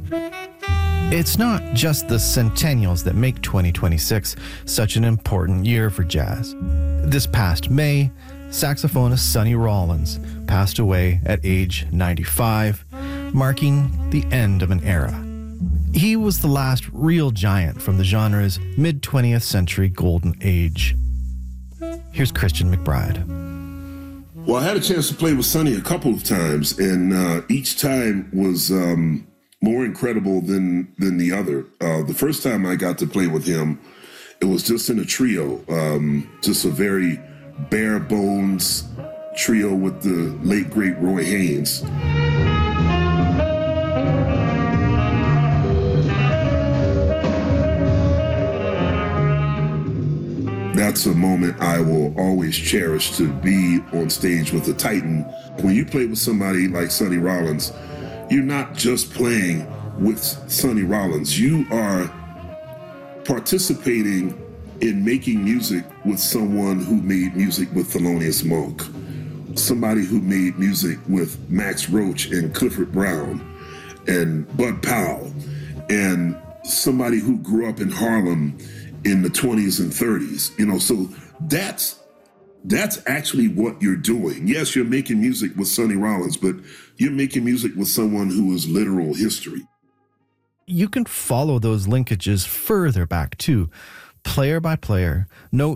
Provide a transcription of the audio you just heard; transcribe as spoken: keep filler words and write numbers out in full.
It's not just the centennials that make twenty twenty-six such an important year for jazz. This past May, saxophonist Sonny Rollins passed away at age ninety-five, marking the end of an era. He was the last real giant from the genre's mid-twentieth century golden age. Here's Christian McBride. Well, I had a chance to play with Sonny a couple of times, and uh, each time was um, more incredible than than the other. Uh, the first time I got to play with him, it was just in a trio, um, just a very bare bones trio with the late, great Roy Haynes. That's a moment I will always cherish, to be on stage with a Titan. When you play with somebody like Sonny Rollins, you're not just playing with Sonny Rollins. You are participating in making music with someone who made music with Thelonious Monk, somebody who made music with Max Roach and Clifford Brown and Bud Powell, and somebody who grew up in Harlem in the twenties and thirties, you know, so that's that's actually what you're doing. Yes, you're making music with Sonny Rollins, but you're making music with someone who is literal history. You can follow those linkages further back too, player by player, note